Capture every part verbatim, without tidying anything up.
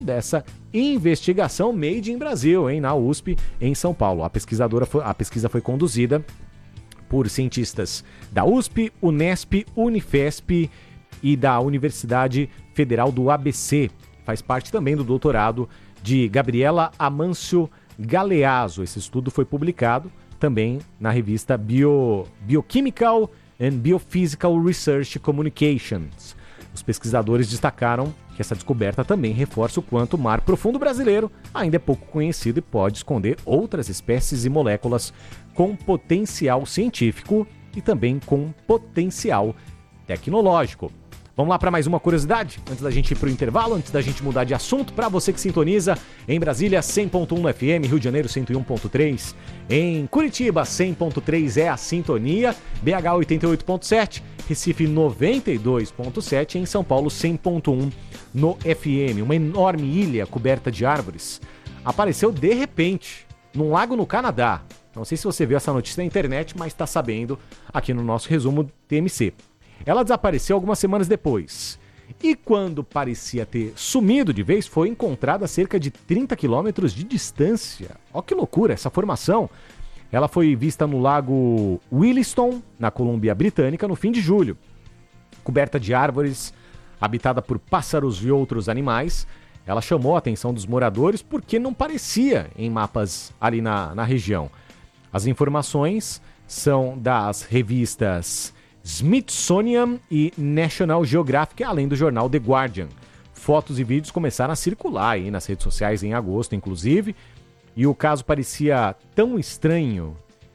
dessa investigação Made in Brasil, hein, na U S P, em São Paulo. A, pesquisadora foi, a pesquisa foi conduzida por cientistas da U S P, Unesp, Unifesp e da Universidade Federal do A B C. Faz parte também do doutorado de Gabriela Amâncio Galeazzo. Esse estudo foi publicado também na revista Bio, Biochemical and Biophysical Research Communications. Os pesquisadores destacaram que essa descoberta também reforça o quanto o mar profundo brasileiro ainda é pouco conhecido e pode esconder outras espécies e moléculas com potencial científico e também com potencial tecnológico. Vamos lá para mais uma curiosidade, antes da gente ir para o intervalo, antes da gente mudar de assunto, para você que sintoniza em Brasília cem ponto um no F M, Rio de Janeiro cento e um ponto três, em Curitiba cem ponto três é a sintonia, B H oitenta e oito ponto sete, Recife noventa e dois ponto sete, em São Paulo cem ponto um no F M. Uma enorme ilha coberta de árvores apareceu de repente num lago no Canadá. Não sei se você viu essa notícia na internet, mas está sabendo aqui no nosso resumo T M C. Ela desapareceu algumas semanas depois. E quando parecia ter sumido de vez, foi encontrada a cerca de trinta quilômetros de distância. Olha que loucura essa formação. Ela foi vista no lago Williston, na Colômbia Britânica, no fim de julho. Coberta de árvores, habitada por pássaros e outros animais, ela chamou a atenção dos moradores porque não parecia em mapas ali na, na região. As informações são das revistas Smithsonian e National Geographic, além do jornal The Guardian. Fotos e vídeos começaram a circular aí nas redes sociais em agosto, inclusive, e o caso parecia tão estranho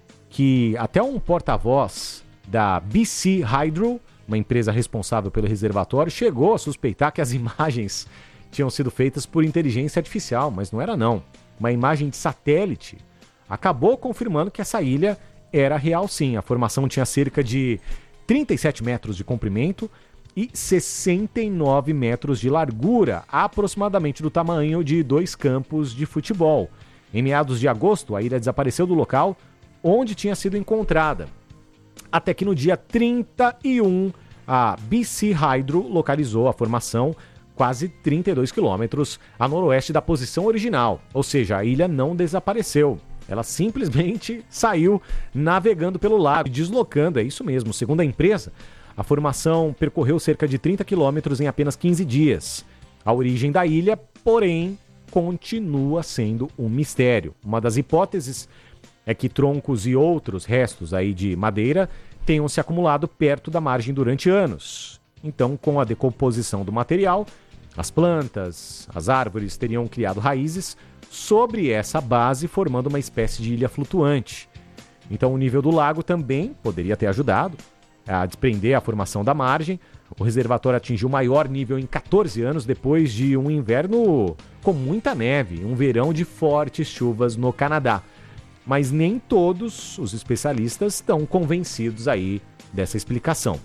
que até um porta-voz da B C Hydro, uma empresa responsável pelo reservatório, chegou a suspeitar que as imagens tinham sido feitas por inteligência artificial, mas não era não. Uma imagem de satélite acabou confirmando que essa ilha era real sim. A formação tinha cerca de trinta e sete metros de comprimento e sessenta e nove metros de largura, aproximadamente do tamanho de dois campos de futebol. Em meados de agosto, a ilha desapareceu do local onde tinha sido encontrada. Até que no dia trinta e um, a B C Hydro localizou a formação quase trinta e dois quilômetros a noroeste da posição original, ou seja, a ilha não desapareceu. Ela simplesmente saiu navegando pelo lago, deslocando, é isso mesmo. Segundo a empresa, a formação percorreu cerca de trinta quilômetros em apenas quinze dias. A origem da ilha, porém, continua sendo um mistério. Uma das hipóteses é que troncos e outros restos aí de madeira tenham se acumulado perto da margem durante anos. Então, com a decomposição do material, as plantas, as árvores teriam criado raízes sobre essa base, formando uma espécie de ilha flutuante. Então o nível do lago também poderia ter ajudado a desprender a formação da margem. O reservatório atingiu o maior nível em catorze anos depois de um inverno com muita neve, um verão de fortes chuvas no Canadá. Mas nem todos os especialistas estão convencidos aí dessa explicação.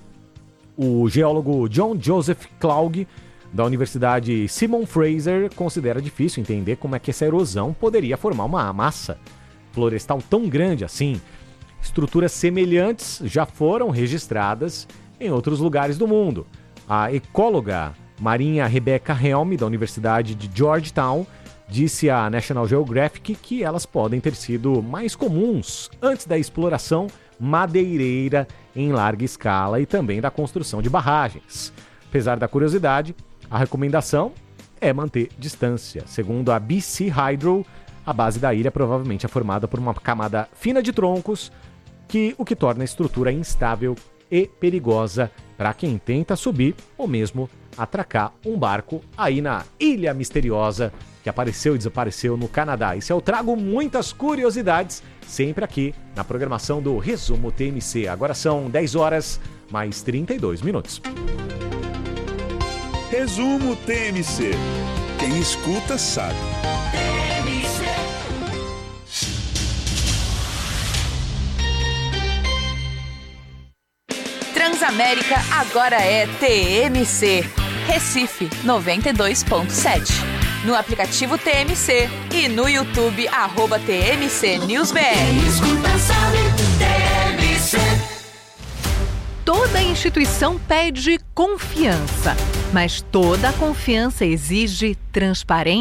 O geólogo John Joseph Klaug, da Universidade Simon Fraser, considera difícil entender como é que essa erosão poderia formar uma massa florestal tão grande assim. Estruturas semelhantes já foram registradas em outros lugares do mundo. A ecóloga marinha Rebecca Helm, da Universidade de Georgetown, disse à National Geographic que elas podem ter sido mais comuns antes da exploração madeireira em larga escala e também da construção de barragens. Apesar da curiosidade, a recomendação é manter distância. Segundo a B C Hydro, a base da ilha provavelmente é formada por uma camada fina de troncos, que, o que torna a estrutura instável e perigosa para quem tenta subir ou mesmo atracar um barco aí na Ilha Misteriosa que apareceu e desapareceu no Canadá. Isso eu trago muitas curiosidades sempre aqui na programação do Resumo T M C. Agora são dez horas mais trinta e dois minutos. Resumo T M C. Quem escuta sabe. Transamérica agora é T M C. Recife noventa e dois ponto sete. No aplicativo T M C e no YouTube arroba T M C News B R. Quem escuta sabe, T M C. Toda instituição pede confiança, mas toda confiança exige transparência.